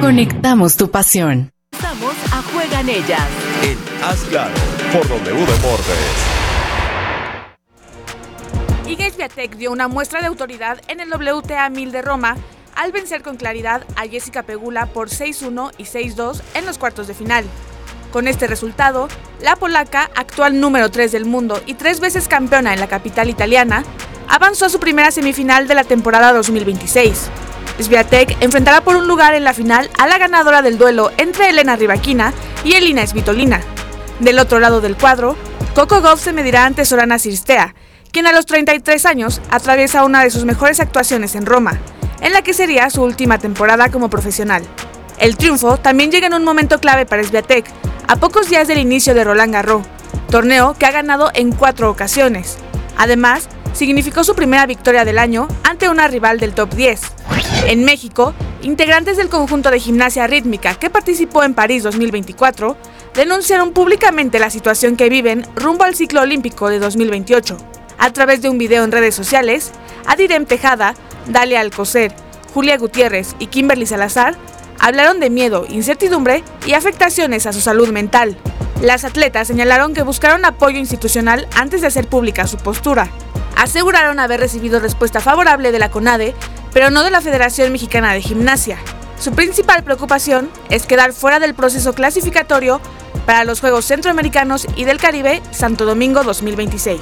Conectamos tu pasión. Estamos a Juegan Ellas. En Haz Claro, por W Deportes. Iga Swiatek dio una muestra de autoridad en el WTA 1000 de Roma al vencer con claridad a Jessica Pegula por 6-1 y 6-2 en los cuartos de final. Con este resultado, la polaca, actual número 3 del mundo y 3 veces campeona en la capital italiana, avanzó a su primera semifinal de la temporada 2026. Swiatek enfrentará por un lugar en la final a la ganadora del duelo entre Elena Rybakina y Elina Svitolina. Del otro lado del cuadro, Coco Gauff se medirá ante Sorana Cîrstea, quien a los 33 años atraviesa una de sus mejores actuaciones en Roma, en la que sería su última temporada como profesional. El triunfo también llega en un momento clave para Swiatek, a pocos días del inicio de Roland Garros, torneo que ha ganado en 4 ocasiones. Además, significó su primera victoria del año ante una rival del top 10. En México, integrantes del conjunto de gimnasia rítmica que participó en París 2024 denunciaron públicamente la situación que viven rumbo al ciclo olímpico de 2028. A través de un video en redes sociales, Adirem Tejada, Dalia Alcocer, Julia Gutiérrez y Kimberly Salazar hablaron de miedo, incertidumbre y afectaciones a su salud mental. Las atletas señalaron que buscaron apoyo institucional antes de hacer pública su postura. Aseguraron haber recibido respuesta favorable de la CONADE, pero no de la Federación Mexicana de Gimnasia. Su principal preocupación es quedar fuera del proceso clasificatorio para los Juegos Centroamericanos y del Caribe Santo Domingo 2026.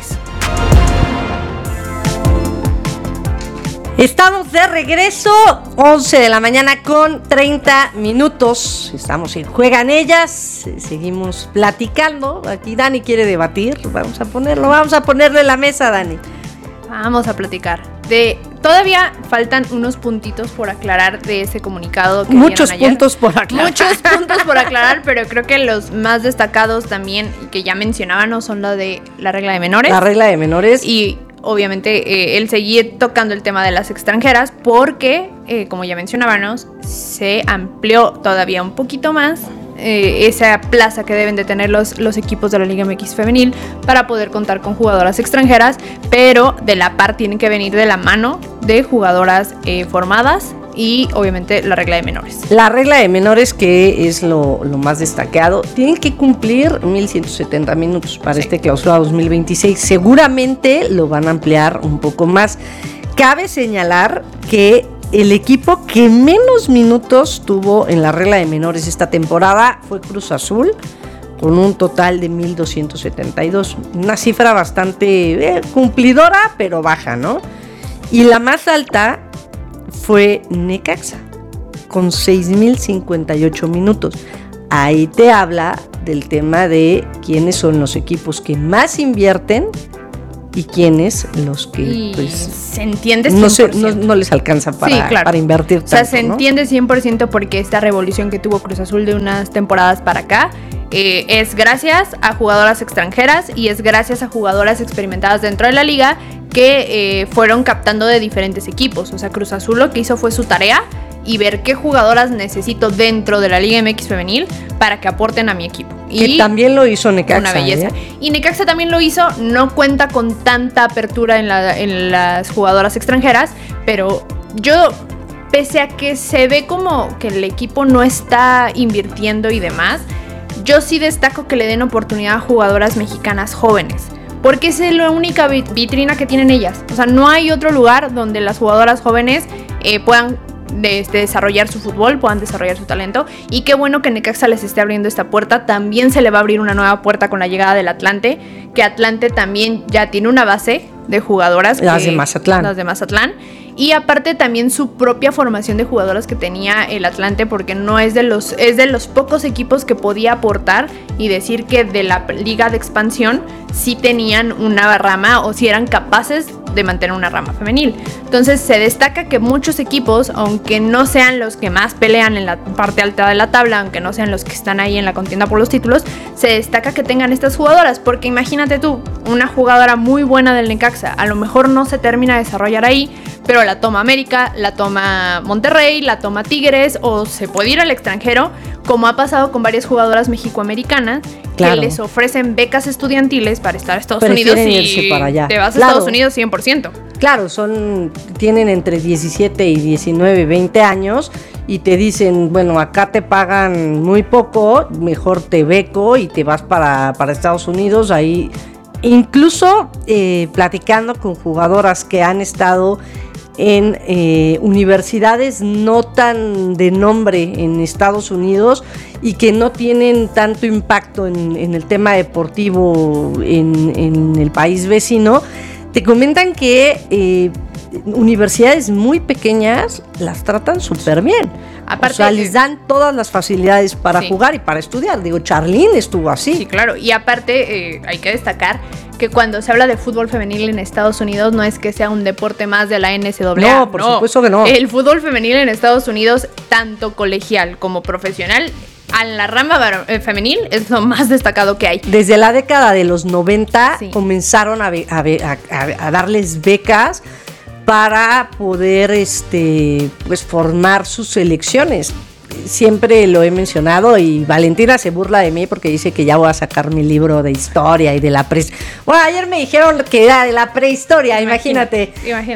Estamos de regreso, 11 de la mañana con 30 minutos. Estamos en Juegan Ellas, seguimos platicando. Aquí Dani quiere debatir, vamos a ponerle la mesa, Dani. Vamos a platicar. Todavía faltan unos puntitos por aclarar de ese comunicado que Muchos dieron ayer. puntos por aclarar. Muchos puntos por aclarar, pero creo que los más destacados también, que ya mencionábamos, son la de la regla de menores. La regla de menores. Y obviamente él seguía tocando el tema de las extranjeras porque, como ya mencionábamos, se amplió todavía un poquito más esa plaza que deben de tener los equipos de la Liga MX femenil para poder contar con jugadoras extranjeras, pero de la par tienen que venir de la mano de jugadoras formadas y obviamente la regla de menores. La regla de menores, que es lo más destacado, tienen que cumplir 1,170 minutos para este clausura 2026. Seguramente lo van a ampliar un poco más. Cabe señalar que el equipo que menos minutos tuvo en la regla de menores esta temporada fue Cruz Azul, con un total de 1,272. Una cifra bastante cumplidora, pero baja, ¿no? Y la más alta fue Necaxa, con 6,058 minutos. Ahí te habla del tema de quiénes son los equipos que más invierten y quiénes los que pues se entiende 100%. No les alcanza para invertir tanto. O sea, se entiende 100% porque esta revolución que tuvo Cruz Azul de unas temporadas para acá es gracias a jugadoras extranjeras y es gracias a jugadoras experimentadas dentro de la liga que fueron captando de diferentes equipos. O sea, Cruz Azul lo que hizo fue su tarea y ver qué jugadoras necesito dentro de la Liga MX femenil para que aporten a mi equipo. Que también lo hizo Necaxa. Una belleza. Y Necaxa también lo hizo, no cuenta con tanta apertura en las jugadoras extranjeras, pero yo, pese a que se ve como que el equipo no está invirtiendo y demás, yo sí destaco que le den oportunidad a jugadoras mexicanas jóvenes, porque es la única vitrina que tienen ellas. O sea, no hay otro lugar donde las jugadoras jóvenes puedan desarrollar su fútbol, puedan desarrollar su talento, y qué bueno que Necaxa les esté abriendo esta puerta. También se le va a abrir una nueva puerta con la llegada del Atlante, que Atlante también ya tiene una base de jugadoras, las de Mazatlán, y aparte también su propia formación de jugadoras que tenía el Atlante, porque no es de los pocos equipos que podía aportar y decir que de la liga de expansión sí tenían una rama o sí eran capaces de mantener una rama femenil. Entonces se destaca que muchos equipos, aunque no sean los que más pelean en la parte alta de la tabla, aunque no sean los que están ahí en la contienda por los títulos, se destaca que tengan estas jugadoras, porque imagínate tú, una jugadora muy buena del Necaxa, a lo mejor no se termina de desarrollar ahí, pero la toma América, la toma Monterrey, la toma Tigres, o se puede ir al extranjero, como ha pasado con varias jugadoras mexicoamericanas, claro, que les ofrecen becas estudiantiles para estar en Estados Unidos y para allá. Te vas a Estados Unidos 100%. Claro, tienen entre 17 y 19, 20 años y te dicen, bueno, acá te pagan muy poco, mejor te beco y te vas para Estados Unidos, ahí incluso platicando con jugadoras que han estado en universidades no tan de nombre en Estados Unidos y que no tienen tanto impacto en el tema deportivo en el país vecino, te comentan que universidades muy pequeñas las tratan súper bien. Aparte, o sea, les dan todas las facilidades para jugar y para estudiar. Digo, Charlene estuvo así. Sí, claro. Y aparte, hay que destacar que cuando se habla de fútbol femenil en Estados Unidos no es que sea un deporte más de la NCAA. No, por supuesto que no. El fútbol femenil en Estados Unidos, tanto colegial como profesional, en la rama femenil es lo más destacado que hay. Desde la década de los 90 comenzaron a darles becas para poder pues formar sus selecciones. Siempre lo he mencionado y Valentina se burla de mí porque dice que ya voy a sacar mi libro de historia y de la Bueno, ayer me dijeron que era de la prehistoria, imagínate.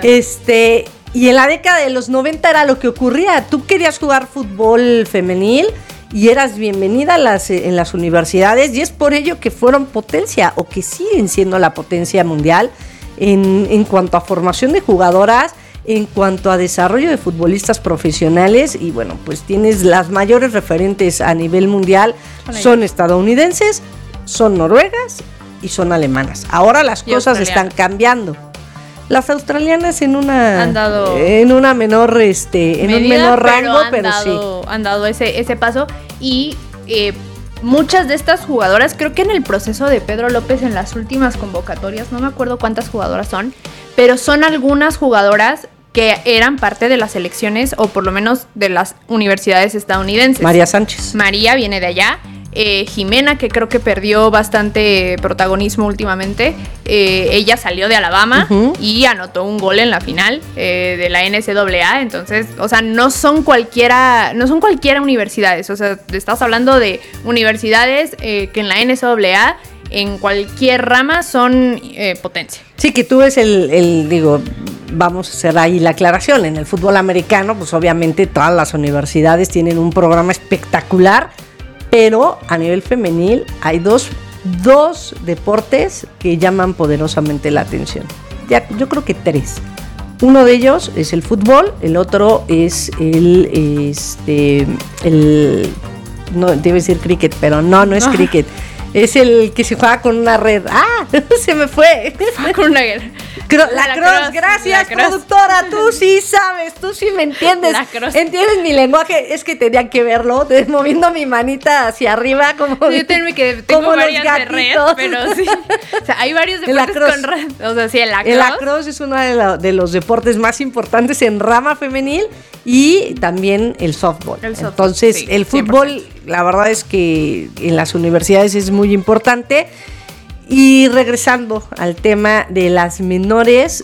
Y en la década de los 90 era lo que ocurría. Tú querías jugar fútbol femenil y eras bienvenida en las universidades, y es por ello que fueron potencia o que siguen siendo la potencia mundial en cuanto a formación de jugadoras, en cuanto a desarrollo de futbolistas profesionales. Y bueno, pues tienes las mayores referentes a nivel mundial, son estadounidenses, son noruegas y son alemanas. Ahora las cosas están cambiando. Las australianas en una menor medida, un menor rango, pero sí han dado ese paso. Y muchas de estas jugadoras, creo que en el proceso de Pedro López en las últimas convocatorias, no me acuerdo cuántas jugadoras son, pero son algunas jugadoras que eran parte de las selecciones o por lo menos de las universidades estadounidenses. María Sánchez. María viene de allá. Jimena, que creo que perdió bastante protagonismo últimamente, ella salió de Alabama y anotó un gol en la final de la NCAA. Entonces, o sea, no son cualquiera universidades. O sea, estás hablando de universidades que en la NCAA en cualquier rama son potencia. Sí, que tú ves vamos a hacer ahí la aclaración. En el fútbol americano, pues obviamente todas las universidades tienen un programa espectacular, pero a nivel femenil hay dos deportes que llaman poderosamente la atención. Yo creo que 3. Uno de ellos es el fútbol, el otro es no debe decir cricket, pero no es cricket. Es el que se juega con una red. ¡Ah! Se me fue. Con una red. La cross, gracias, productora. Tú sí sabes, tú sí me entiendes. ¿Entiendes mi lenguaje? Es que tenía que verlo, moviendo mi manita hacia arriba como yo tengo varias de red, pero sí. O sea, hay varios deportes con red. O sea, sí, el lacrosse es uno de los deportes más importantes en rama femenil, y también el softball. Entonces, sí, el fútbol, 100%. La verdad es que en las universidades es muy importante. Y regresando al tema de las menores,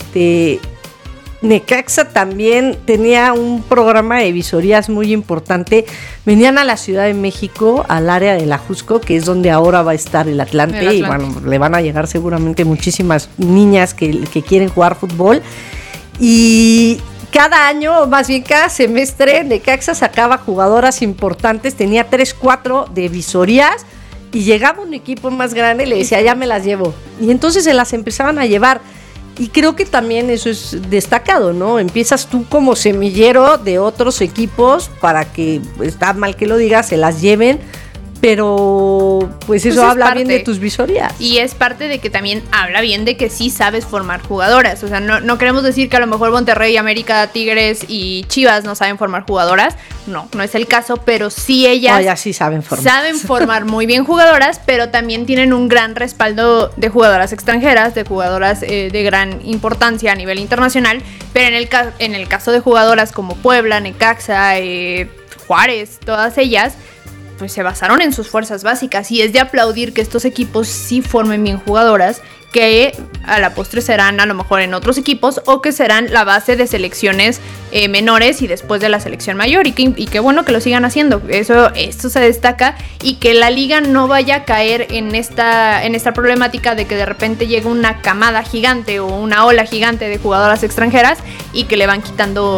Necaxa también tenía un programa de visorías muy importante. Venían a la Ciudad de México, al área de la Jusco, que es donde ahora va a estar el Atlante. Y bueno, le van a llegar seguramente muchísimas niñas que quieren jugar fútbol. Y cada año, más bien cada semestre, Necaxa sacaba jugadoras importantes, tenía 3-4 de visorías, y llegaba un equipo más grande y le decía, ya me las llevo. Y entonces se las empezaban a llevar. Y creo que también eso es destacado, ¿no? Empiezas tú como semillero de otros equipos para que, está mal que lo digas, se las lleven. Pero pues eso habla bien de tus visorías. Y es parte de que también habla bien de que sí sabes formar jugadoras. O sea, no queremos decir que a lo mejor Monterrey, América, Tigres y Chivas no saben formar jugadoras. No es el caso, pero sí ellas sí saben formar. Saben formar muy bien jugadoras, pero también tienen un gran respaldo de jugadoras extranjeras, de jugadoras de gran importancia a nivel internacional. Pero en el caso de jugadoras como Puebla, Necaxa, Juárez, todas ellas, pues se basaron en sus fuerzas básicas, y es de aplaudir que estos equipos sí formen bien jugadoras que a la postre serán a lo mejor en otros equipos o que serán la base de selecciones menores y después de la selección mayor, y qué bueno que lo sigan haciendo. Esto se destaca, y que la liga no vaya a caer en esta problemática de que de repente llega una camada gigante o una ola gigante de jugadoras extranjeras y que le van quitando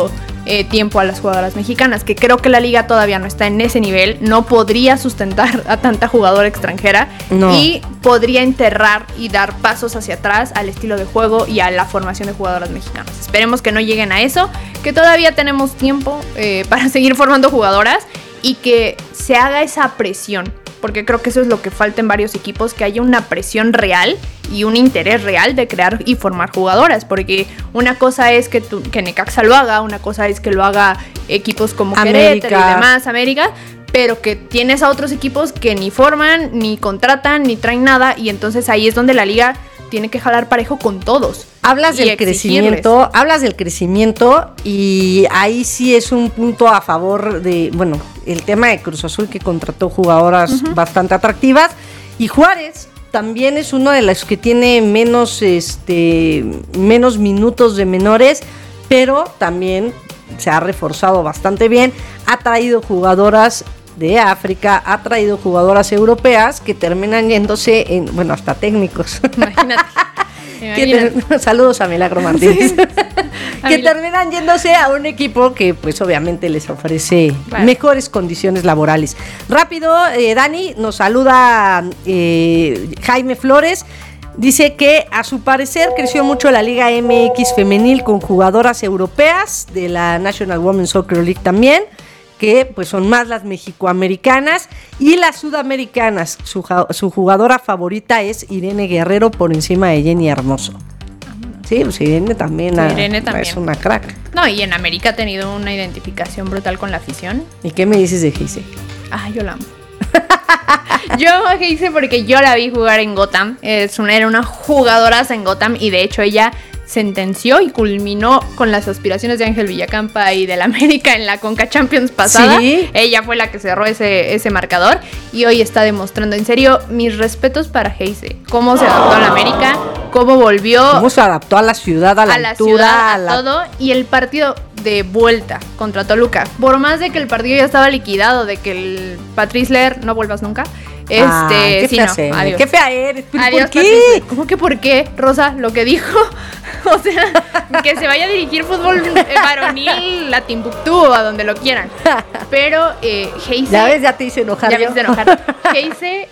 tiempo a las jugadoras mexicanas, que creo que la liga todavía no está en ese nivel, no podría sustentar a tanta jugadora extranjera y podría enterrar y dar pasos hacia atrás al estilo de juego y a la formación de jugadoras mexicanas. Esperemos que no lleguen a eso, que todavía tenemos tiempo para seguir formando jugadoras y que se haga esa presión, porque creo que eso es lo que falta en varios equipos, que haya una presión real y un interés real de crear y formar jugadoras, porque una cosa es que Necaxa lo haga, una cosa es que lo haga equipos como Querétaro y demás, América, pero que tienes a otros equipos que ni forman, ni contratan, ni traen nada, y entonces ahí es donde la liga tiene que jalar parejo con todos. Hablas del crecimiento y ahí sí es un punto a favor de, bueno, el tema de Cruz Azul, que contrató jugadoras bastante atractivas, y Juárez también es uno de los que tiene menos minutos de menores, pero también se ha reforzado bastante bien, ha traído jugadoras de África, ha traído jugadoras europeas que terminan yéndose hasta técnicos. Imagínate. Saludos a Milagro Martínez. Que terminan yéndose a un equipo que pues obviamente les ofrece mejores condiciones laborales. Rápido, Dani, nos saluda Jaime Flores. Dice que a su parecer creció mucho la Liga MX femenil con jugadoras europeas de la National Women's Soccer League también, que pues son más las mexicoamericanas y las sudamericanas. Su jugadora favorita es Irene Guerrero por encima de Jenny Hermoso. Sí, pues Irene también es una crack. No, y en América ha tenido una identificación brutal con la afición. ¿Y qué me dices de Geise? Yo la amo. Yo a Geise porque yo la vi jugar en Gotham. Era una jugadoraza en Gotham y de hecho ella sentenció y culminó con las aspiraciones de Ángel Villacampa y del América en la Conca Champions pasada. ¿Sí? Ella fue la que cerró ese marcador y hoy está demostrando, en serio, mis respetos para Geise. Cómo se adaptó a la América, cómo volvió. Cómo se adaptó a la ciudad, a la altura, a todo. Y el partido de vuelta contra Toluca, por más de que el partido ya estaba liquidado, de que el Patrice no vuelvas nunca. Qué fea adiós. Qué fea eres. Adiós, ¿por qué? ¿Cómo que por qué, Rosa? Lo que dijo. O sea, que se vaya a dirigir fútbol varonil a Timbuktu o a donde lo quieran. Pero Geise. Ya te hice enojar. Ya me hice enojar. Geise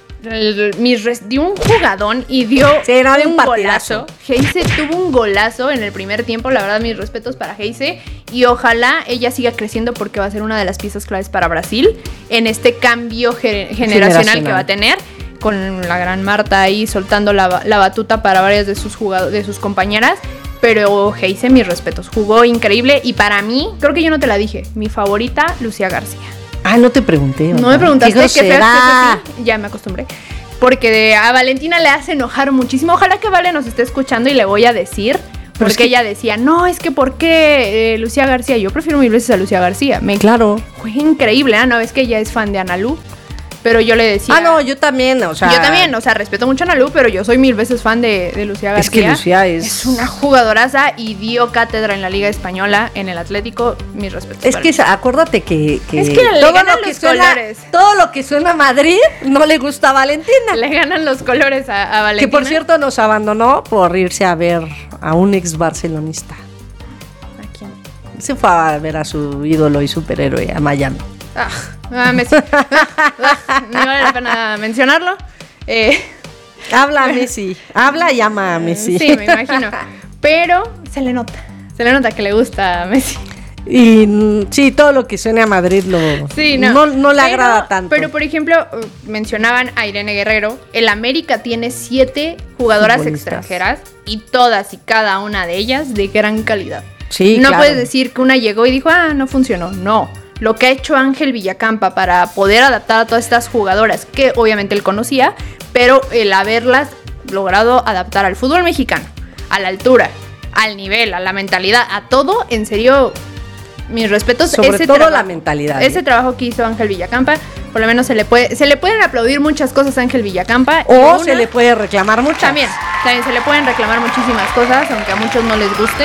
dio un jugadón y dio un golazo. Geise tuvo un golazo en el primer tiempo. La verdad, mis respetos para Geise. Y ojalá ella siga creciendo porque va a ser una de las piezas claves para Brasil en este cambio generacional que va a tener, con la gran Marta ahí soltando la batuta para varias de sus compañeras. Pero Geise, mis respetos, jugó increíble. Y para mí, creo que yo no te la dije, mi favorita, Lucía García. No te pregunté. No me preguntaste qué fea. Ya me acostumbré. Porque a Valentina le hace enojar muchísimo. Ojalá que Vale nos esté escuchando y le voy a decir. Porque ella decía, no, es que ¿por qué Lucía García? Yo prefiero mil veces a Lucía García. Claro. Fue increíble, no, es que ella es fan de Analu. Pero yo le decía... no, yo también, o sea... Yo también, o sea, respeto mucho a Analu, pero yo soy mil veces fan de Lucía García. Es que Lucía es una jugadoraza y dio cátedra en la Liga Española, en el Atlético, mis respetos. Es que acuérdate que es que le ganan los colores. Todo lo que suena a Madrid no le gusta a Valentina. Le ganan los colores a Valentina. Que por cierto nos abandonó por irse a ver a un ex barcelonista. ¿A quién? Se fue a ver a su ídolo y superhéroe a Miami. Messi. No vale la pena mencionarlo. Habla Messi. Habla y ama a Messi. Sí, me imagino. Pero se le nota que le gusta a Messi. Y sí, todo lo que suene a Madrid no le agrada tanto. Pero por ejemplo, mencionaban a Irene Guerrero. El América tiene 7 jugadoras extranjeras y todas y cada una de ellas de gran calidad. Sí, no puedes decir que una llegó y dijo, no funcionó. No. Lo que ha hecho Ángel Villacampa para poder adaptar a todas estas jugadoras, que obviamente él conocía, pero el haberlas logrado adaptar al fútbol mexicano, a la altura, al nivel, a la mentalidad, a todo, en serio, mis respetos. Sobre todo la mentalidad. Ese trabajo que hizo Ángel Villacampa, por lo menos se le pueden aplaudir muchas cosas a Ángel Villacampa. O se le puede reclamar muchas. También se le pueden reclamar muchísimas cosas, aunque a muchos no les guste.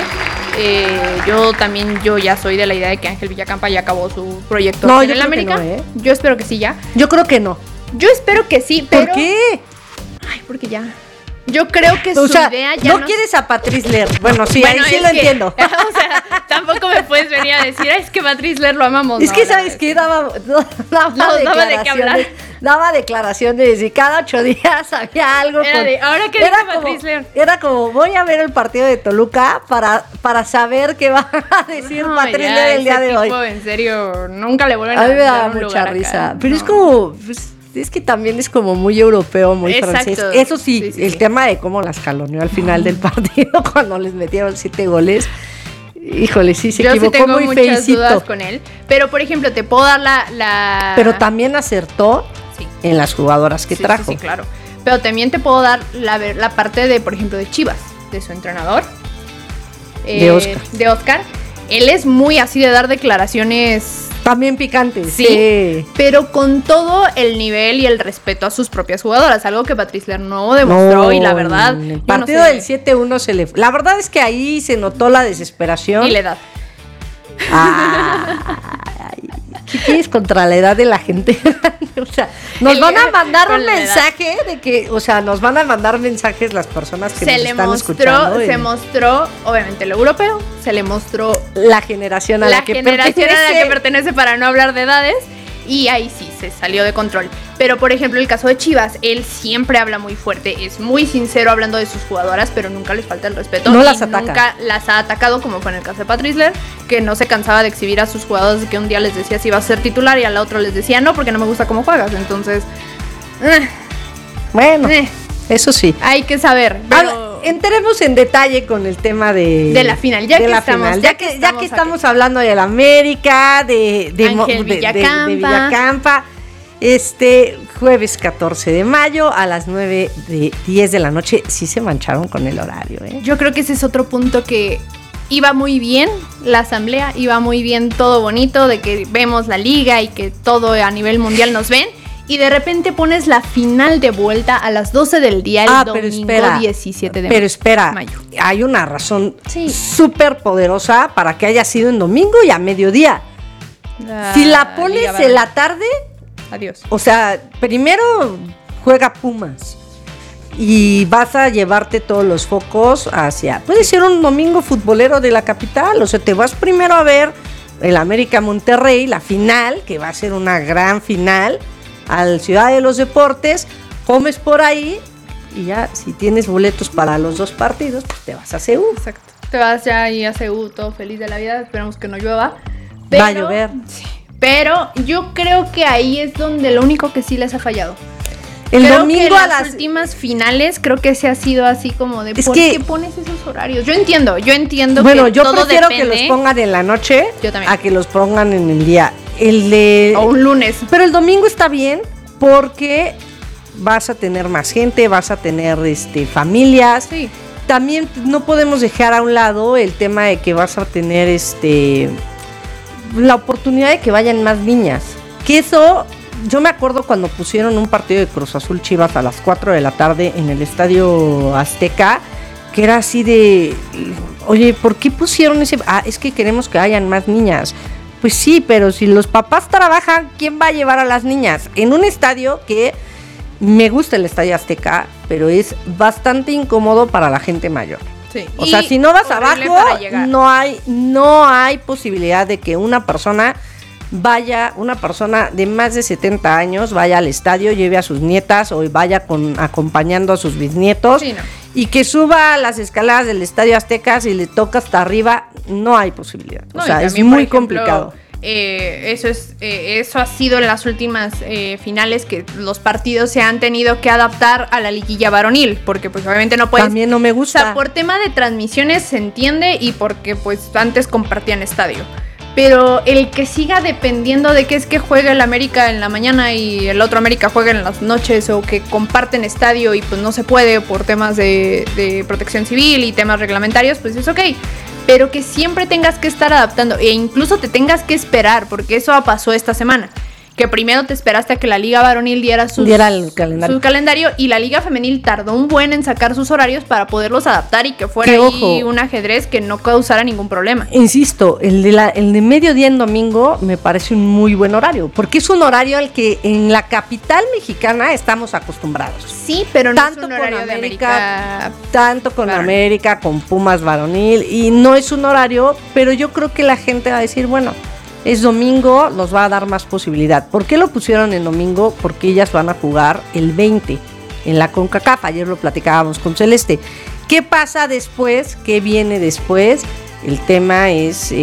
Yo ya soy de la idea de que Ángel Villacampa ya acabó su proyecto en el América. Yo espero que sí ya. Yo creo que no. Yo espero que sí, pero... ¿Por qué? Porque ya. Yo creo que su idea ya no quieres a Patrice Ler. Bueno, sí, ahí sí lo entiendo. O sea, tampoco me puedes venir a decir, es que Patrice Ler lo amamos. Es que, ¿sabes qué? Daba declaraciones. Daba declaraciones y cada 8 días había algo. Ahora que dice Patrice Ler. Era como, voy a ver el partido de Toluca para saber qué va a decir Patrice Ler el día de hoy. En serio, nunca le vuelven a dar un lugar. A mí me da mucha risa. Acá. Pero es como... Es que también es como muy europeo, muy francés. Eso sí, el tema de cómo las jaloneó al final del partido cuando les metieron 7 goles. Híjole, sí, se equivocó tengo muy muchas feicito. Dudas con él. Pero, por ejemplo, te puedo dar la... Pero también acertó en las jugadoras que trajo. Sí, claro. Pero también te puedo dar la parte de, por ejemplo, de Chivas, de su entrenador. De Oscar. Él es muy así de dar declaraciones... También picantes. Sí, pero con todo el nivel y el respeto a sus propias jugadoras, algo que Patrice Ler no demostró y la verdad... En el partido del 7-1 se le... La verdad es que ahí se notó la desesperación. Y la edad. ¿Qué tienes contra la edad de la gente? O sea, nos van a mandar un mensaje de que, o sea, nos van a mandar mensajes las personas que nos están escuchando. Se mostró, obviamente, lo europeo, se le mostró la generación a la que pertenece para no hablar de edades. Y ahí sí, se salió de control. Pero, por ejemplo, el caso de Chivas, él siempre habla muy fuerte, es muy sincero hablando de sus jugadoras, pero nunca les falta el respeto. No las ataca. Nunca las ha atacado, como fue en el caso de Patrice Ler, que no se cansaba de exhibir a sus jugadoras, que un día les decía si iba a ser titular y al otro les decía no, porque no me gusta cómo juegas. Entonces, bueno, eso sí. Hay que saber. Pero... Entremos en detalle con el tema de la final, ya que estamos hablando de la América, de Villacampa. Jueves 14 de mayo a las 9:10 de la noche. Sí se mancharon con el horario, ¿eh? Yo creo que ese es otro punto que iba muy bien la asamblea, iba muy bien, todo bonito, de que vemos la liga y que todo a nivel mundial nos ven. Y de repente pones la final de vuelta a las 12 del día el domingo 17 de mayo. Pero espera, hay una razón súper poderosa para que haya sido en domingo y a mediodía. Si la pones en la tarde, adiós. O sea, primero juega Pumas y vas a llevarte todos los focos hacia... Puede ser un domingo futbolero de la capital, o sea, te vas primero a ver el América Monterrey, la final, que va a ser una gran final, al Ciudad de los Deportes, comes por ahí y ya si tienes boletos para los 2 partidos, pues te vas a CU. Exacto. Te vas ya ahí a CU todo feliz de la vida, esperamos que no llueva. Va a llover. Sí, pero yo creo que ahí es donde lo único que sí les ha fallado. El domingo a las últimas finales creo que se ha sido así como de ¿por qué pones esos horarios? Yo entiendo bueno, que yo todo prefiero depende. Que los pongan en la noche a que los pongan en el día. O un lunes. Pero el domingo está bien porque vas a tener más gente, vas a tener familias. Sí. También no podemos dejar a un lado el tema de que vas a tener la oportunidad de que vayan más niñas. Que eso, yo me acuerdo cuando pusieron un partido de Cruz Azul Chivas a las 4 de la tarde en el Estadio Azteca, que era así de, oye, ¿por qué pusieron ese? Es que queremos que hayan más niñas. Pues sí, pero si los papás trabajan, ¿quién va a llevar a las niñas? En un estadio que me gusta el Estadio Azteca, pero es bastante incómodo para la gente mayor. Sí. O sea, si no vas abajo, no hay posibilidad de que una persona de más de 70 años vaya al estadio, lleve a sus nietas o vaya acompañando a sus bisnietos. Sí, no. Y que suba a las escaleras del Estadio Azteca, si le toca hasta arriba, no hay posibilidad. O sea, es muy complicado. Eso ha sido en las últimas finales, que los partidos se han tenido que adaptar a la liguilla varonil, porque pues obviamente no puedes... También no me gusta. O sea, por tema de transmisiones se entiende y porque pues antes compartían estadio. Pero el que siga dependiendo de que es que juegue el América en la mañana y el otro América juegue en las noches, o que comparten estadio y pues no se puede por temas de protección civil y temas reglamentarios, pues es ok. Pero que siempre tengas que estar adaptando e incluso te tengas que esperar, porque eso pasó esta semana. que primero te esperaste a que la liga varonil diera el calendario. su calendario, y la liga femenil tardó un buen en sacar sus horarios para poderlos adaptar y que fuera ahí un ajedrez que no causara ningún problema. Insisto, el de mediodía en domingo me parece un muy buen horario, porque es un horario al que en la capital mexicana estamos acostumbrados. Sí, pero no tanto es un horario con de América. Tanto con varonil. América, con Pumas varonil, y no es un horario, pero yo creo que la gente va a decir, bueno, es domingo, nos va a dar más posibilidad. ¿Por qué lo pusieron en domingo? Porque ellas van a jugar el 20 en la CONCACAF. Ayer lo platicábamos con Celeste. ¿Qué pasa después? ¿Qué viene después? El tema es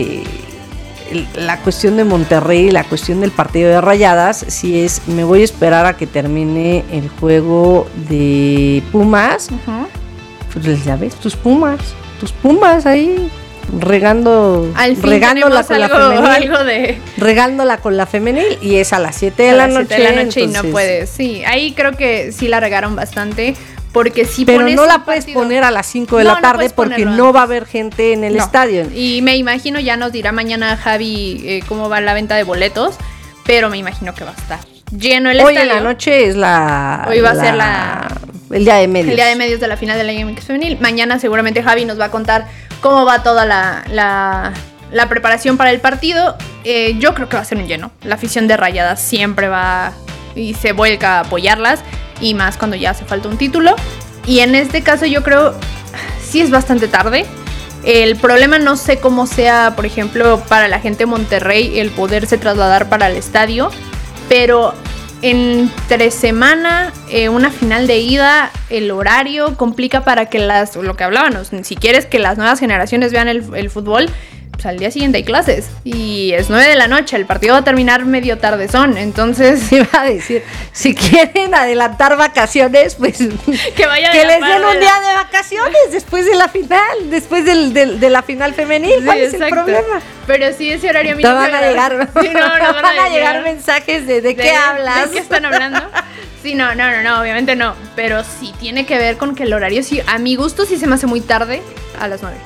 la cuestión de Monterrey, la cuestión del partido de Rayadas. Si es, me voy a esperar a que termine el juego de Pumas. Uh-huh. Pues ya ves, tus Pumas ahí regándola con la femenil. Regándola con la femenil, y es a las 7 de la noche. Entonces, y no puedes. Sí, ahí creo que sí la regaron bastante. Porque si pero pones no la puedes poner a las 5 de la tarde porque no va a haber gente en el estadio. Y me imagino, ya nos dirá mañana Javi cómo va la venta de boletos, pero me imagino que va a estar lleno el estadio. Hoy en la noche es hoy va a ser el día de medios. El día de medios de la final de la Liga MX Femenil. Mañana seguramente Javi nos va a contar cómo va toda la preparación para el partido. Yo creo que va a ser un lleno. La afición de Rayadas siempre va y se vuelca a apoyarlas, y más cuando ya hace falta un título. Y en este caso yo creo sí es bastante tarde. El problema no sé cómo sea, por ejemplo, para la gente de Monterrey el poderse trasladar para el estadio, pero entre semana, una final de ida, el horario complica para que lo que hablábamos, si quieres que las nuevas generaciones vean el fútbol, pues al día siguiente hay clases y es 9 de la noche, el partido va a terminar medio tardezón, entonces iba a decir, si quieren adelantar vacaciones, pues que les den un día de vacaciones después de la final, después de la final femenil. ¿Cuál es el problema? Pero sí, ese horario a mí no van a llegar, sí, no van a llegar mensajes de qué hablas, de qué están hablando. Sí, no, obviamente no, pero sí tiene que ver con que el horario, sí, a mi gusto sí se me hace muy tarde, a las 9.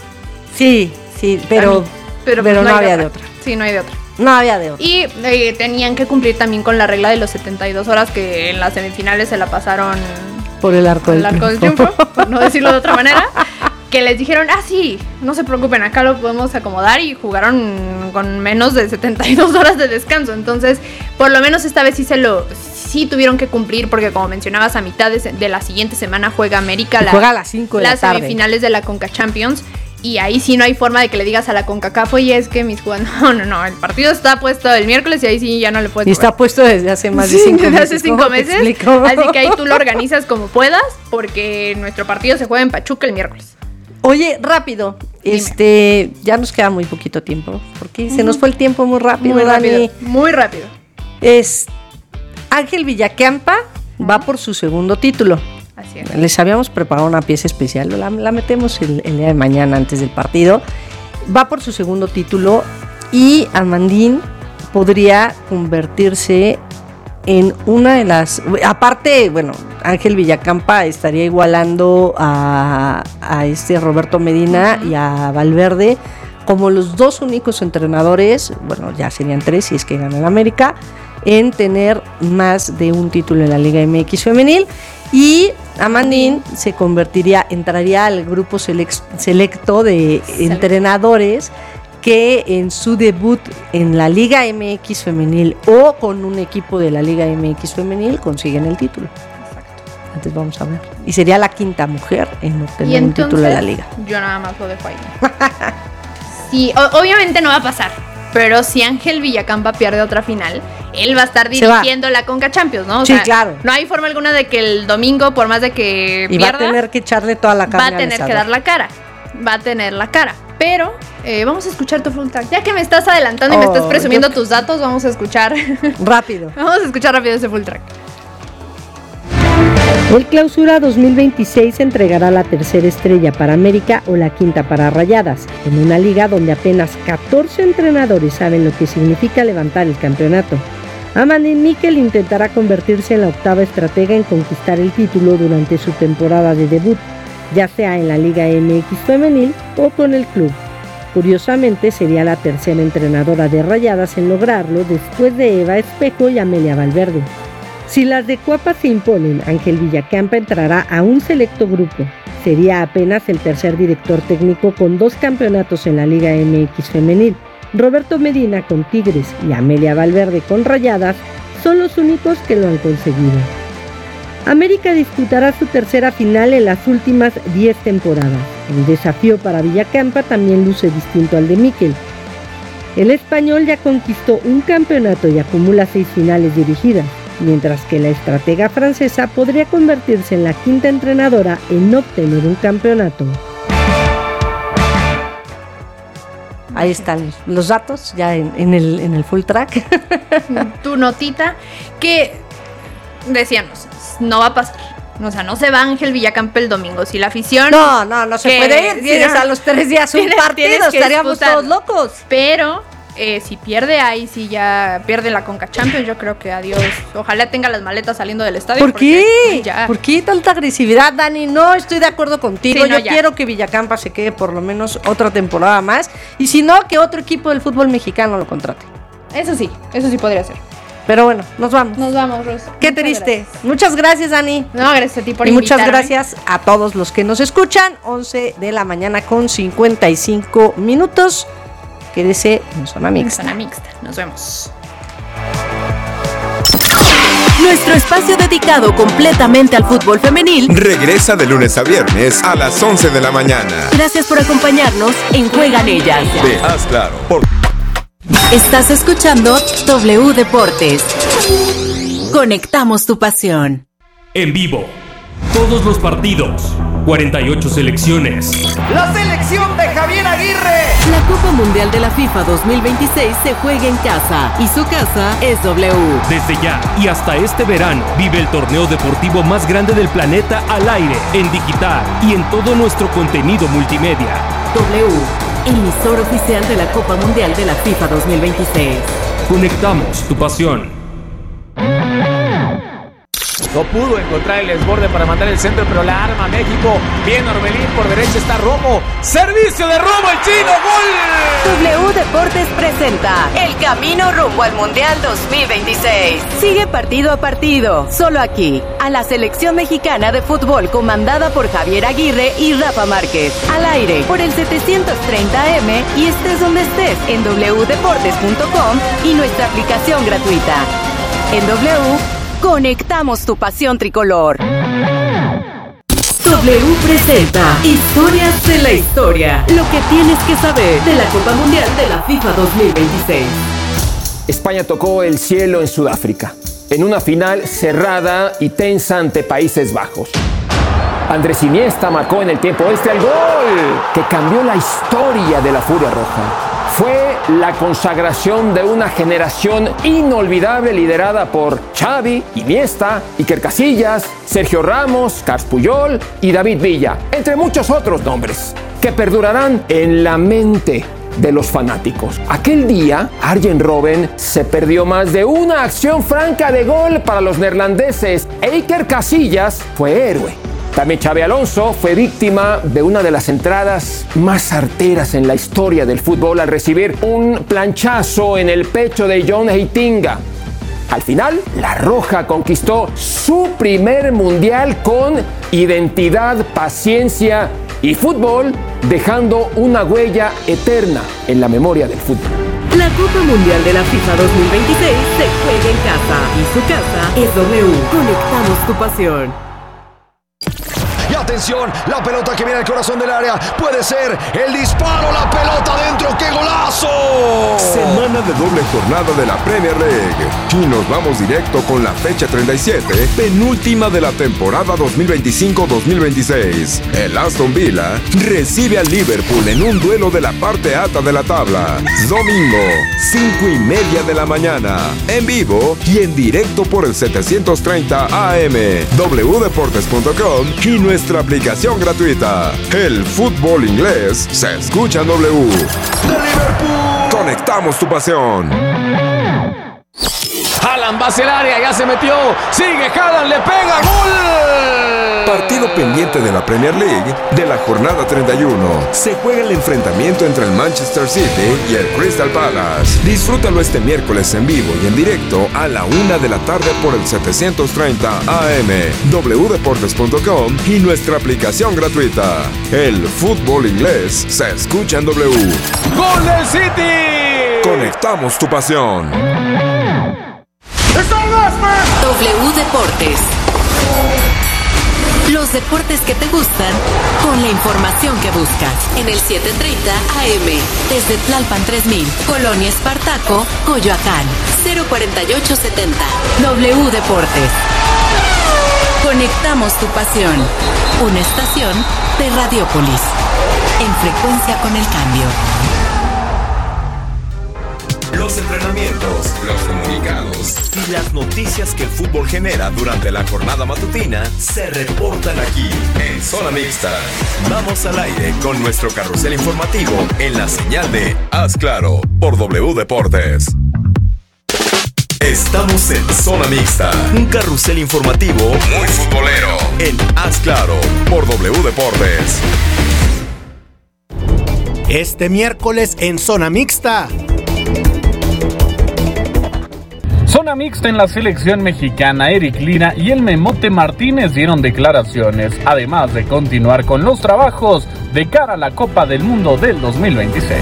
Sí, pero no había de otra. Sí, no hay de otra. No había de otra. Y tenían que cumplir también con la regla de los 72 horas que en las semifinales se la pasaron por el arco del triunfo, por no decirlo de otra manera. Que les dijeron, sí, no se preocupen, acá lo podemos acomodar, y jugaron con menos de 72 horas de descanso. Entonces, por lo menos esta vez sí tuvieron que cumplir, porque como mencionabas, a mitad de la siguiente semana juega América juega a las 5 de la tarde. Las semifinales de la Conca Champions. Y ahí sí no hay forma de que le digas a la CONCACAF, oye, es que mis jugadores... No, el partido está puesto el miércoles y ahí sí ya no le puedes jugar. Y está puesto desde hace más de 5 meses. Desde hace 5 meses. Así que ahí tú lo organizas como puedas, porque nuestro partido se juega en Pachuca el miércoles. Oye, rápido, ya nos queda muy poquito tiempo, porque se nos fue el tiempo muy rápido, Dani. Muy rápido. Ángel Villacampa va por su segundo título. Así es. Les habíamos preparado una pieza especial, la metemos el día de mañana antes del partido. Va por su segundo título, y Amandín podría convertirse en una de las... Aparte, bueno, Ángel Villacampa estaría igualando a Roberto Medina y a Valverde como los dos únicos entrenadores, bueno, ya serían 3 si es que gana el América, en tener más de un título en la Liga MX Femenil. Y Amandín entraría al grupo selecto de entrenadores que en su debut en la Liga MX Femenil o con un equipo de la Liga MX Femenil consiguen el título. Exacto. Entonces vamos a ver. Y sería la quinta mujer en obtener un título de la Liga. Yo nada más lo dejo ahí. Sí, obviamente no va a pasar, pero si Ángel Villacampa pierde otra final, él va a estar dirigiendo la Conca Champions, ¿no? Sí, claro. No hay forma alguna de que el domingo, por más de que pierda, va a tener que echarle toda la carne. Va a tener que dar la cara. Va a tener la cara. Pero vamos a escuchar tu full track. Ya que me estás adelantando y me estás presumiendo tus datos, vamos a escuchar rápido. Vamos a escuchar rápido ese full track. El Clausura 2026 entregará la tercera estrella para América o la quinta para Rayadas, en una liga donde apenas 14 entrenadores saben lo que significa levantar el campeonato. Amandín Miquel intentará convertirse en la octava estratega en conquistar el título durante su temporada de debut, ya sea en la Liga MX Femenil o con el club. Curiosamente, sería la tercera entrenadora de Rayadas en lograrlo después de Eva Espejo y Amelia Valverde. Si las de Cuapa se imponen, Ángel Villacampa entrará a un selecto grupo. Sería apenas el tercer director técnico con 2 campeonatos en la Liga MX femenil. Roberto Medina con Tigres y Amelia Valverde con Rayadas son los únicos que lo han conseguido. América disputará su tercera final en las últimas 10 temporadas. El desafío para Villacampa también luce distinto al de Miquel. El español ya conquistó un campeonato y acumula 6 finales dirigidas, mientras que la estratega francesa podría convertirse en la quinta entrenadora en no obtener un campeonato. Ahí están los datos ya en el full track. Tu notita que decíamos, no va a pasar. O sea, no se va Ángel Villacampa el domingo. Si la afición... No se puede ir. Tienes a los 3 días un partido, estaríamos todos locos. Pero si pierde ahí, si ya pierde la Conca Champions, yo creo que adiós. Ojalá tenga las maletas saliendo del estadio. ¿Por qué? ¿Por qué tanta agresividad, Dani? No estoy de acuerdo contigo. Sí, yo quiero que Villacampa se quede por lo menos otra temporada más. Y si no, que otro equipo del fútbol mexicano lo contrate. Eso sí podría ser. Pero bueno, nos vamos. Nos vamos, Ros. Qué triste. Muchas gracias, Dani. No, gracias a ti por invitarme. Y muchas gracias a todos los que nos escuchan. 11 de la mañana con 55 minutos. Quédese en Zona Mixta. En Zona Mixta. Nos vemos. Nuestro espacio dedicado completamente al fútbol femenil regresa de lunes a viernes a las 11 de la mañana. Gracias por acompañarnos en Juegan Ellas. De Haz Claro. Estás escuchando W Deportes. Conectamos tu pasión. En vivo, todos los partidos, 48 selecciones. ¡La selección de Javier Aguirre! La Copa Mundial de la FIFA 2026 se juega en casa y su casa es W. Desde ya y hasta este verano, vive el torneo deportivo más grande del planeta al aire, en digital y en todo nuestro contenido multimedia. W, emisor oficial de la Copa Mundial de la FIFA 2026. Conectamos tu pasión. No pudo encontrar el desborde para mandar el centro, pero la arma México. Bien Orbelín, por derecha está Romo. Servicio de Romo, el chino, ¡gol! W Deportes presenta el camino rumbo al Mundial 2026. Sigue partido a partido, solo aquí, a la selección mexicana de fútbol comandada por Javier Aguirre y Rafa Márquez. Al aire, por el 730M y estés donde estés, en wdeportes.com y nuestra aplicación gratuita. En W, conectamos tu pasión tricolor. W presenta Historias de la Historia. Lo que tienes que saber de la Copa Mundial de la FIFA 2026. España tocó el cielo en Sudáfrica, en una final cerrada y tensa ante Países Bajos. Andrés Iniesta marcó en el tiempo extra el gol que cambió la historia de la Furia Roja. Fue la consagración de una generación inolvidable liderada por Xavi, Iniesta, Iker Casillas, Sergio Ramos, Carles Puyol y David Villa, entre muchos otros nombres, que perdurarán en la mente de los fanáticos. Aquel día, Arjen Robben se perdió más de una acción franca de gol para los neerlandeses e Iker Casillas fue héroe. También Xabi Alonso fue víctima de una de las entradas más certeras en la historia del fútbol al recibir un planchazo en el pecho de John Heitinga. Al final, la Roja conquistó su primer mundial con identidad, paciencia y fútbol, dejando una huella eterna en la memoria del fútbol. La Copa Mundial de la FIFA 2026 se juega en casa y su casa es W. Conectamos tu pasión. Y atención, la pelota que viene al corazón del área. Puede ser el disparo, la pelota dentro. ¡Qué golazo! Semana de doble jornada de la Premier League. Y nos vamos directo con la fecha 37, penúltima de la temporada 2025-2026. El Aston Villa recibe al Liverpool en un duelo de la parte alta de la tabla. Domingo, 5:30 de la mañana. En vivo y en directo por el 730 AM, wdeportes.com y nuestra aplicación gratuita. El fútbol inglés se escucha en W. ¡De Liverpool! Conectamos tu pasión. Haaland va hacia el área, ya se metió. Sigue Haaland, le pega, ¡gol! Partido pendiente de la Premier League de la jornada 31. Se juega el enfrentamiento entre el Manchester City y el Crystal Palace. Disfrútalo este miércoles en vivo y en directo a la 1 de la tarde por el 730 AM, wdeportes.com y nuestra aplicación gratuita. El fútbol inglés se escucha en W. ¡Gol del City! Conectamos tu pasión. W Deportes. Los deportes que te gustan con la información que buscas. En el 730 AM. Desde Tlalpan 3000, Colonia Espartaco, Coyoacán. 04870. W Deportes. Conectamos tu pasión. Una estación de Radiopolis. En frecuencia con el cambio. Los entrenamientos, los comunicados y las noticias que el fútbol genera durante la jornada matutina se reportan aquí en Zona Mixta. Vamos al aire con nuestro carrusel informativo en la señal de Haz Claro por W Deportes. Estamos en Zona Mixta, un carrusel informativo muy futbolero en Haz Claro por W Deportes. Este miércoles en Zona Mixta. Zona mixta en la selección mexicana. Eric Lira y el Memote Martínez dieron declaraciones, además de continuar con los trabajos de cara a la Copa del Mundo del 2026.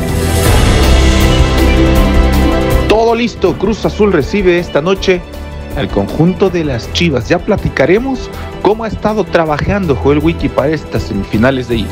Todo listo, Cruz Azul recibe esta noche al conjunto de las Chivas. Ya platicaremos cómo ha estado trabajando Joel Wiki para estas semifinales de ida.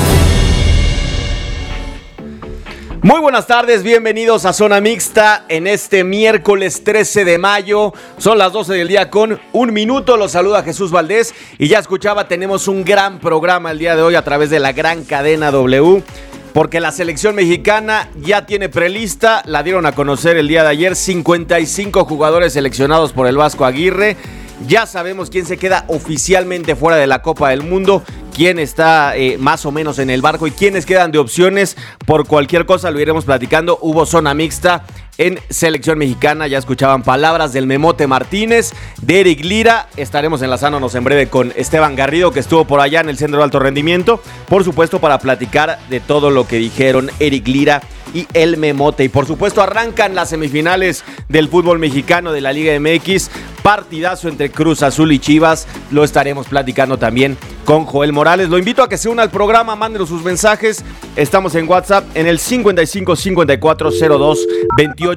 Muy buenas tardes, bienvenidos a Zona Mixta en este miércoles 13 de mayo. Son las 12 del día con 1 minuto. Los saluda Jesús Valdés y ya escuchaba, tenemos un gran programa el día de hoy a través de la gran cadena W. Porque la selección mexicana ya tiene prelista, la dieron a conocer el día de ayer, 55 jugadores seleccionados por el Vasco Aguirre. Ya sabemos quién se queda oficialmente fuera de la Copa del Mundo, quién está más o menos en el barco y quiénes quedan de opciones. Por cualquier cosa lo iremos platicando. Hubo zona mixta en selección mexicana, ya escuchaban palabras del Memote Martínez, de Eric Lira. Estaremos enlazándonos en breve con Esteban Garrido, que estuvo por allá en el Centro de Alto Rendimiento, por supuesto para platicar de todo lo que dijeron Eric Lira y el Memote. Y por supuesto arrancan las semifinales del fútbol mexicano de la Liga MX, partidazo entre Cruz Azul y Chivas. Lo estaremos platicando también con Joel Morales. Lo invito a que se una al programa, mándenos sus mensajes. Estamos en WhatsApp en el 55 54 02 28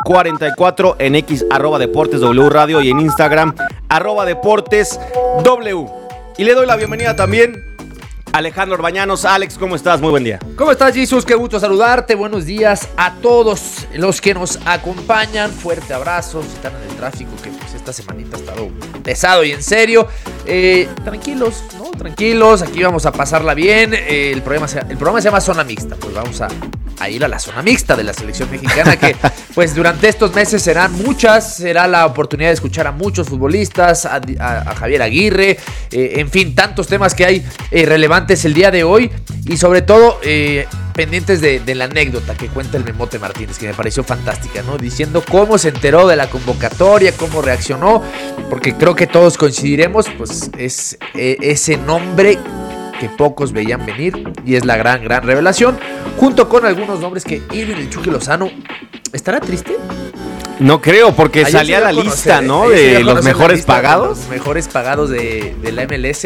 44, en X @Deportes W Radio y en Instagram @Deportes W. Y le doy la bienvenida también a Alejandro Orbañanos. Alex, ¿cómo estás? Muy buen día. ¿Cómo estás, Jesús? Qué gusto saludarte. Buenos días a todos los que nos acompañan. Fuerte abrazo. Si están en el tráfico, que pues esta semanita ha estado pesado y en serio. Tranquilos, ¿no? Tranquilos. Aquí vamos a pasarla bien. El programa se llama Zona Mixta. Pues vamos a ir a la zona mixta de la selección mexicana, que pues durante estos meses serán muchas. Será la oportunidad de escuchar a muchos futbolistas, a Javier Aguirre, en fin, tantos temas que hay relevantes el día de hoy, y sobre todo pendientes de la anécdota que cuenta el Memote Martínez, que me pareció fantástica, ¿no? Diciendo cómo se enteró de la convocatoria, cómo reaccionó, porque creo que todos coincidiremos, pues es ese nombre que pocos veían venir, y es la gran revelación, junto con algunos nombres que Irving el Chucky Lozano. ¿Estará triste? No creo, porque salía la lista, ¿no? De los mejores pagados. Los mejores pagados de la MLS.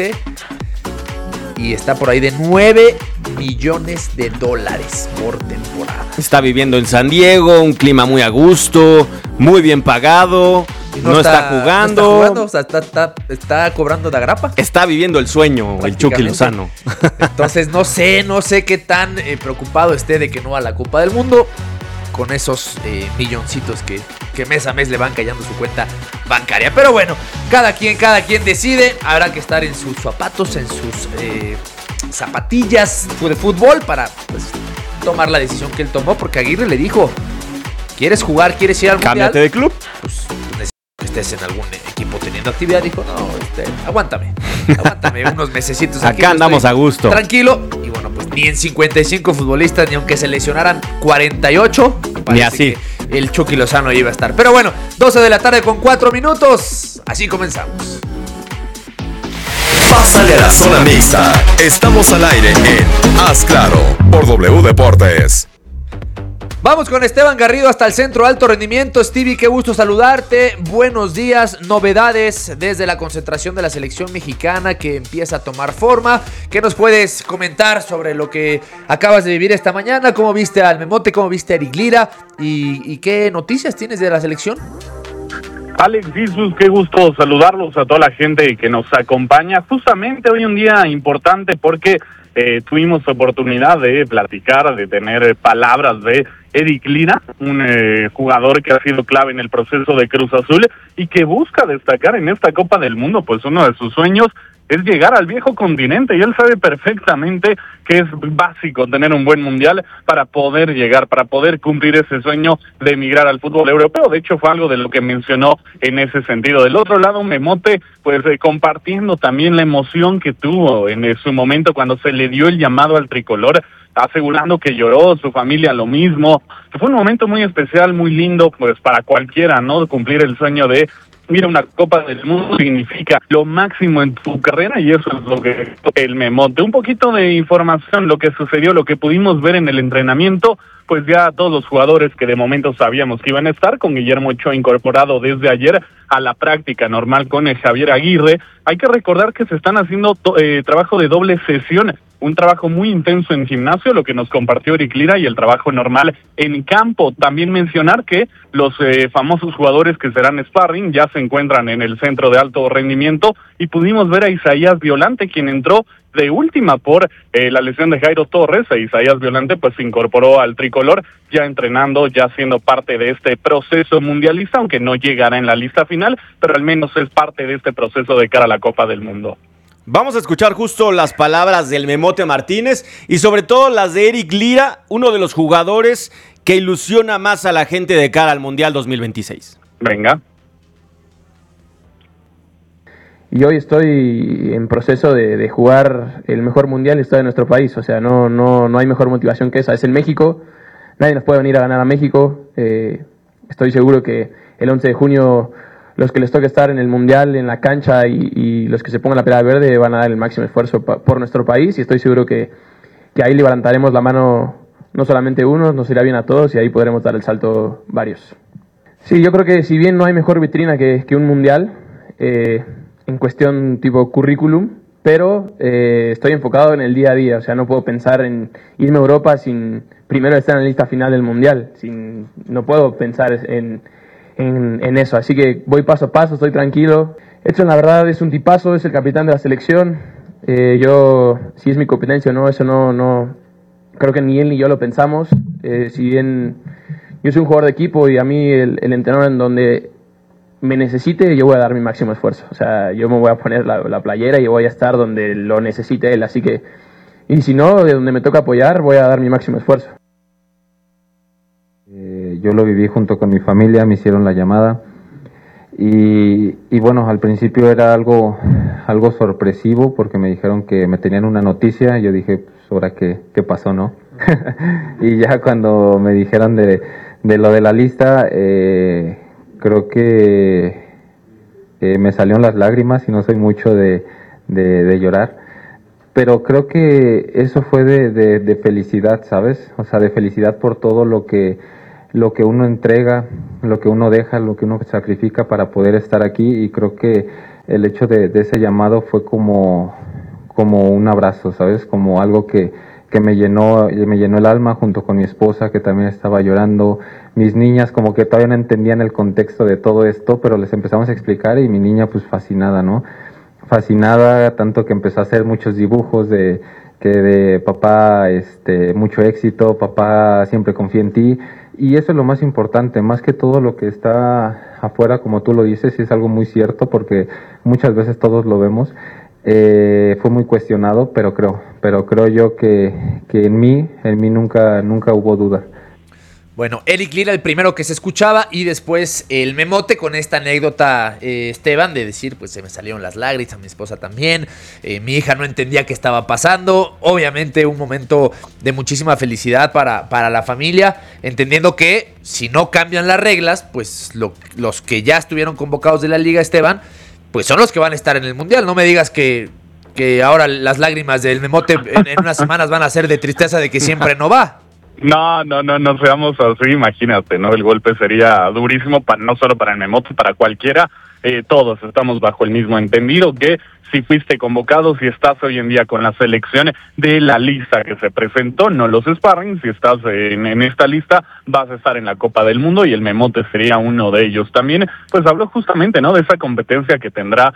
Y está por ahí de $9 millones por temporada. Está viviendo en San Diego, un clima muy a gusto, muy bien pagado. No está jugando. O sea, está cobrando de agrapa. Está viviendo el sueño el Chucky Lozano. Entonces no sé qué tan preocupado esté de que no va a la Copa del Mundo, con esos milloncitos que mes a mes le van cayendo su cuenta bancaria. Pero bueno, cada quien decide. Habrá que estar en sus zapatos, en sus zapatillas de fútbol para pues, tomar la decisión que él tomó, porque Aguirre le dijo: ¿quieres jugar? ¿Quieres ir al Mundial? Cámbiate de club. Pues necesito que estés en algún equipo teniendo actividad. Dijo: no, aguántame unos mesecitos aquí. Acá andamos a gusto. Tranquilo. Y bueno, pues ni en 55 futbolistas, ni aunque se lesionaran 48. Ni así. el Chucky Lozano iba a estar. Pero bueno, 12 de la tarde con 4 minutos. Así comenzamos. Pásale a la zona mixta. Estamos al aire en Haz Claro por W Deportes. Vamos con Esteban Garrido hasta el Centro Alto Rendimiento. Stevie, qué gusto saludarte. Buenos días. Novedades desde la concentración de la selección mexicana que empieza a tomar forma. ¿Qué nos puedes comentar sobre lo que acabas de vivir esta mañana? ¿Cómo viste al Memote? ¿Cómo viste a Eric Lira? ¿Y qué noticias tienes de la selección? Alex, Jesús, qué gusto saludarlos a toda la gente que nos acompaña. Justamente hoy un día importante porque tuvimos oportunidad de platicar, de tener palabras de Eric Lira, un jugador que ha sido clave en el proceso de Cruz Azul y que busca destacar en esta Copa del Mundo. Pues uno de sus sueños es llegar al viejo continente y él sabe perfectamente que es básico tener un buen mundial para poder llegar, para poder cumplir ese sueño de emigrar al fútbol europeo. De hecho, fue algo de lo que mencionó en ese sentido. Del otro lado, Memote, pues compartiendo también la emoción que tuvo en su momento cuando se le dio el llamado al tricolor, asegurando que lloró, su familia lo mismo. Fue un momento muy especial, muy lindo, pues para cualquiera, ¿no? Cumplir el sueño de mira, una Copa del Mundo significa lo máximo en tu carrera y eso es lo que el Memote. Un poquito de información, lo que sucedió, lo que pudimos ver en el entrenamiento, pues ya todos los jugadores que de momento sabíamos que iban a estar, con Guillermo Ochoa incorporado desde ayer a la práctica normal con el Javier Aguirre. Hay que recordar que se están haciendo trabajo de doble sesión, un trabajo muy intenso en gimnasio, lo que nos compartió Eric Lira, y el trabajo normal en campo. También mencionar que los famosos jugadores que serán sparring ya se encuentran en el centro de alto rendimiento y pudimos ver a Isaías Violante, quien entró de última por la lesión de Jairo Torres. Isaías Violante pues se incorporó al tricolor ya entrenando, ya siendo parte de este proceso mundialista, aunque no llegará en la lista final, pero al menos es parte de este proceso de cara a la Copa del Mundo. Vamos a escuchar justo las palabras del Memote Martínez y sobre todo las de Eric Lira, uno de los jugadores que ilusiona más a la gente de cara al Mundial 2026. Venga. Y hoy estoy en proceso de jugar el mejor mundial de historia de nuestro país. O sea, no hay mejor motivación que esa. Es en México, nadie nos puede venir a ganar a México. Estoy seguro que el 11 de junio los que les toque estar en el mundial, en la cancha y los que se pongan la pelea verde van a dar el máximo esfuerzo por nuestro país. Y estoy seguro que ahí levantaremos la mano no solamente unos, nos irá bien a todos y ahí podremos dar el salto varios. Sí, yo creo que si bien no hay mejor vitrina que un mundial, en cuestión tipo currículum, pero estoy enfocado en el día a día. O sea, no puedo pensar en irme a Europa sin primero estar en la lista final del mundial. No puedo pensar en eso, así que voy paso a paso, estoy tranquilo. Edson, la verdad, es un tipazo, es el capitán de la selección. Yo, si es mi competencia o no, eso no creo que ni él ni yo lo pensamos. Si bien yo soy un jugador de equipo y a mí el entrenador en donde me necesite, yo voy a dar mi máximo esfuerzo. O sea, yo me voy a poner la playera y voy a estar donde lo necesite él, así que, y si no, de donde me toca apoyar, voy a dar mi máximo esfuerzo. Yo lo viví junto con mi familia, me hicieron la llamada y bueno, al principio era algo sorpresivo porque me dijeron que me tenían una noticia. Yo dije, pues ahora qué pasó, ¿no? Y ya cuando me dijeron de lo de la lista, creo que me salieron las lágrimas y no soy mucho de llorar, pero creo que eso fue de felicidad, ¿sabes? O sea, de felicidad por todo lo que uno entrega, lo que uno deja, lo que uno sacrifica para poder estar aquí, y creo que el hecho de ese llamado fue como un abrazo, ¿sabes? Como algo que me llenó el alma, junto con mi esposa, que también estaba llorando. Mis niñas como que todavía no entendían el contexto de todo esto, pero les empezamos a explicar y mi niña pues fascinada, ¿no? Fascinada, tanto que empezó a hacer muchos dibujos de papá, mucho éxito, papá siempre confía en ti. Y eso es lo más importante, más que todo lo que está afuera, como tú lo dices, y es algo muy cierto porque muchas veces todos lo vemos. Fue muy cuestionado, pero creo yo que en mí nunca hubo duda. Bueno, Eric Lira el primero que se escuchaba y después el Memote con esta anécdota, Esteban, de decir, pues se me salieron las lágrimas, a mi esposa también, mi hija no entendía qué estaba pasando, obviamente un momento de muchísima felicidad para la familia, entendiendo que si no cambian las reglas, pues los que ya estuvieron convocados de la liga, Esteban, pues son los que van a estar en el Mundial. No me digas que ahora las lágrimas del Memote en unas semanas van a ser de tristeza de que siempre no va. No seamos así, imagínate, ¿no? El golpe sería durísimo, no solo para el Memote, para cualquiera. Todos estamos bajo el mismo entendido que si fuiste convocado, si estás hoy en día con la selección de la lista que se presentó, no los sparring, si estás en esta lista, vas a estar en la Copa del Mundo y el Memote sería uno de ellos. También, pues habló justamente, ¿no?, de esa competencia que tendrá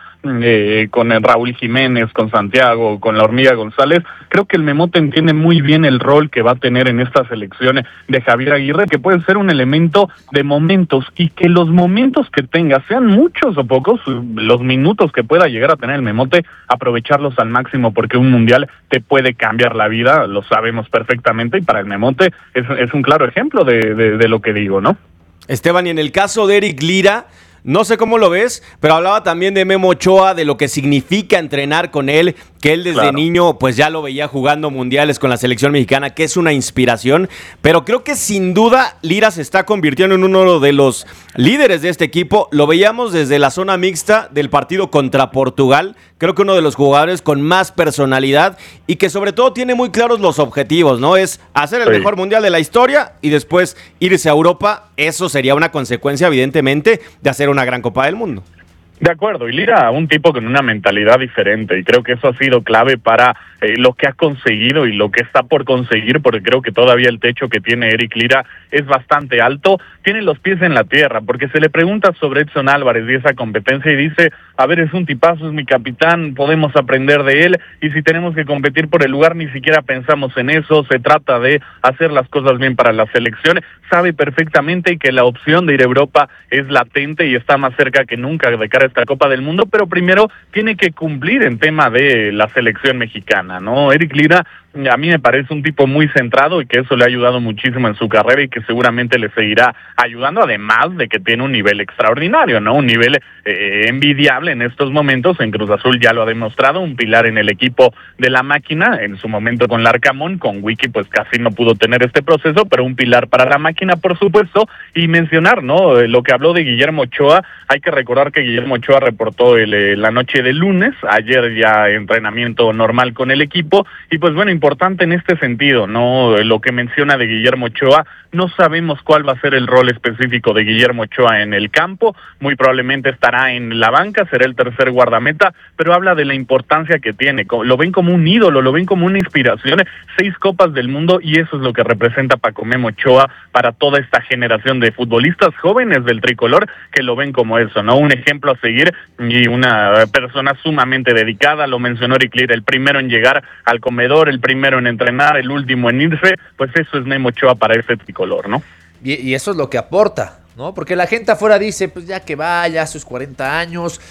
con el Raúl Jiménez, con Santiago, con la Hormiga González. Creo que el Memote entiende muy bien el rol que va a tener en esta selección de Javier Aguirre, que puede ser un elemento de momentos y que los momentos que tenga, sean muchos o pocos, los minutos que pueda llegar a tener el Memote, aprovecharlos al máximo, porque un mundial te puede cambiar la vida, lo sabemos perfectamente, y para el Memote es un claro ejemplo de lo que digo, ¿no? Esteban, y en el caso de Eric Lira, no sé cómo lo ves, pero hablaba también de Memo Ochoa, de lo que significa entrenar con él, que él desde niño pues ya lo veía jugando mundiales con la selección mexicana, que es una inspiración, pero creo que sin duda Lira se está convirtiendo en uno de los líderes de este equipo. Lo veíamos desde la zona mixta del partido contra Portugal, creo que uno de los jugadores con más personalidad y que sobre todo tiene muy claros los objetivos, ¿no? Es hacer el mejor mundial de la historia y después irse a Europa. Eso sería una consecuencia, evidentemente, de hacer una gran Copa del Mundo. De acuerdo, y Lira, un tipo con una mentalidad diferente, y creo que eso ha sido clave para lo que ha conseguido y lo que está por conseguir, porque creo que todavía el techo que tiene Eric Lira es bastante alto. Tiene los pies en la tierra, porque se le pregunta sobre Edson Álvarez y esa competencia y dice, a ver, es un tipazo, es mi capitán, podemos aprender de él, y si tenemos que competir por el lugar, ni siquiera pensamos en eso, se trata de hacer las cosas bien para la selección. Sabe perfectamente que la opción de ir a Europa es latente y está más cerca que nunca de cara a esta Copa del Mundo, pero primero tiene que cumplir en tema de la selección mexicana, ¿no? Eric Lira, a mí me parece un tipo muy centrado y que eso le ha ayudado muchísimo en su carrera y que seguramente le seguirá ayudando, además de que tiene un nivel extraordinario, ¿no? Un nivel envidiable en estos momentos. En Cruz Azul ya lo ha demostrado, un pilar en el equipo de la máquina, en su momento con Larcamón, con Wiki pues casi no pudo tener este proceso, pero un pilar para la máquina, por supuesto. Y mencionar, ¿no?, lo que habló de Guillermo Ochoa. Hay que recordar que Guillermo Ochoa reportó la noche del lunes, ayer ya entrenamiento normal con el equipo, y pues bueno, importante en este sentido, ¿no? Lo que menciona de Guillermo Ochoa, no sabemos cuál va a ser el rol específico de Guillermo Ochoa en el campo, muy probablemente estará en la banca, será el tercer guardameta, pero habla de la importancia que tiene, lo ven como un ídolo, lo ven como una inspiración, 6 Copas del Mundo, y eso es lo que representa Paco Memo Ochoa para toda esta generación de futbolistas jóvenes del tricolor que lo ven como eso, ¿no? Un ejemplo a seguir y una persona sumamente dedicada. Lo mencionó Eric Lira, el primero en llegar al comedor, el primero en entrenar, el último en irse, pues eso es Memo Ochoa para ese tricolor, ¿no? Y eso es lo que aporta, ¿no? Porque la gente afuera dice, pues ya que vaya a sus 40 años,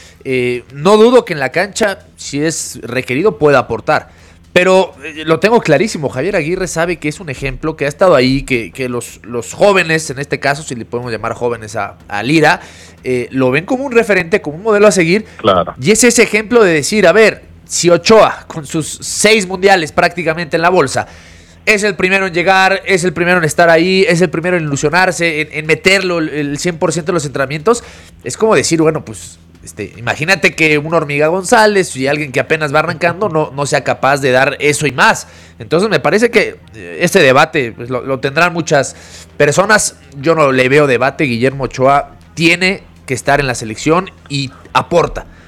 no dudo que en la cancha, si es requerido, pueda aportar. Pero lo tengo clarísimo, Javier Aguirre sabe que es un ejemplo, que ha estado ahí, que los jóvenes, en este caso, si le podemos llamar jóvenes a Lira, lo ven como un referente, como un modelo a seguir. Claro. Y es ese ejemplo de decir, a ver, si Ochoa, con sus 6 mundiales prácticamente en la bolsa, es el primero en llegar, es el primero en estar ahí, es el primero en ilusionarse, en meterlo el 100% de los entrenamientos, es como decir, bueno, pues imagínate que un Hormiga González y alguien que apenas va arrancando no sea capaz de dar eso y más. Entonces me parece que este debate pues, lo tendrán muchas personas. Yo no le veo debate. Guillermo Ochoa tiene que estar en la selección y aporta.